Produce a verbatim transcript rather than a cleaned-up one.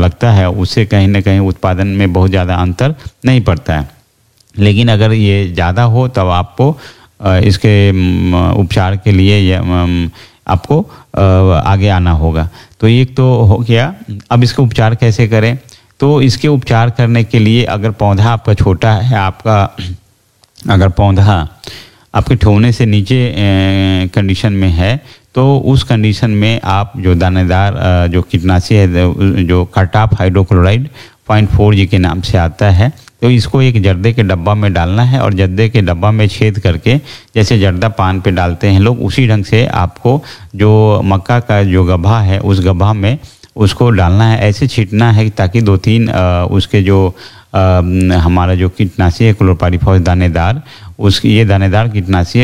लगता है उससे कहीं ना कहीं उत्पादन में बहुत ज़्यादा अंतर नहीं पड़ता है। लेकिन अगर ये ज़्यादा हो तब आपको इसके उपचार के लिए या आपको आगे आना होगा। तो एक तो हो गया। अब इसका उपचार कैसे करें? तो इसके उपचार करने के लिए अगर पौधा आपका छोटा है, आपका अगर पौधा आपके ठोने से नीचे कंडीशन में है, तो उस कंडीशन में आप जो दानेदार जो कीटनाशी है जो कार्टाप हाइड्रोक्लोराइड पॉइंट फोर जी के नाम से आता है, तो इसको एक जर्दे के डब्बा में डालना है और जर्दे के डब्बा में छेद करके जैसे जर्दा पान पे डालते हैं लोग, उसी ढंग से आपको जो मक्का का जो गड्ढा है उस गड्ढा में उसको डालना है। ऐसे छींटना है ताकि दो तीन आ, उसके जो आ, हमारा जो कीटनाशी है क्लोरोपाइरीफॉस दानेदार, उसकी ये दानेदार कीटनाशी